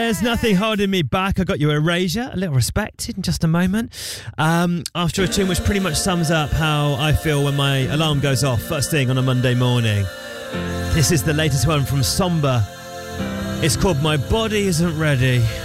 There's nothing holding me back. I got you Erasure, A Little Respect in just a moment. After a tune which pretty much sums up how I feel when my alarm goes off first thing on a Monday morning. This is the latest one from Somber. It's called My Body Isn't Ready.